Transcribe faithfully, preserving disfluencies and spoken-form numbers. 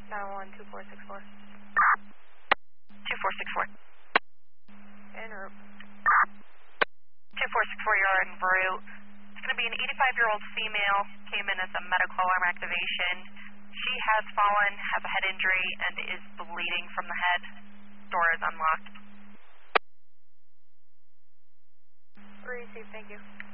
nine one two four six four. two four six four. En route. two four six four, you're en route. It's going to be an eighty-five-year-old female, came in as a medical alarm activation. She has fallen, has a head injury, and is bleeding from the head. Door is unlocked. Received, thank you.